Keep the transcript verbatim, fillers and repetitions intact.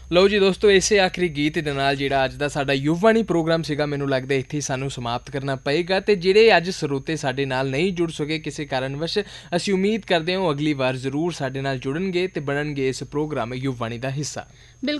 ਲਓ ਜੀ ਦੋਸਤੋ, ਇਸੇ ਆਖਰੀ ਗੀਤ ਦੇ ਨਾਲ ਜਿਹੜਾ ਅੱਜ ਦਾ ਸਾਡਾ ਯੁਵਵਾਣੀ ਪ੍ਰੋਗਰਾਮ ਸੀਗਾ, ਮੈਨੂੰ ਲੱਗਦਾ ਇੱਥੇ ਸਾਨੂੰ ਸਮਾਪਤ ਕਰਨਾ ਪਏਗਾ। ਅਤੇ ਜਿਹੜੇ ਅੱਜ ਸਰੋਤੇ ਸਾਡੇ ਨਾਲ ਨਹੀਂ ਜੁੜ ਸਕੇ ਕਿਸੇ ਕਾਰਨਵਸ਼, ਅਸੀਂ ਉਮੀਦ ਕਰਦੇ ਹਾਂ ਅਗਲੀ ਵਾਰ ਜ਼ਰੂਰ ਸਾਡੇ ਨਾਲ ਜੁੜਨਗੇ ਅਤੇ ਬਣਨਗੇ ਇਸ ਪ੍ਰੋਗਰਾਮ ਯੁਵਵਾਣੀ ਦਾ ਹਿੱਸਾ।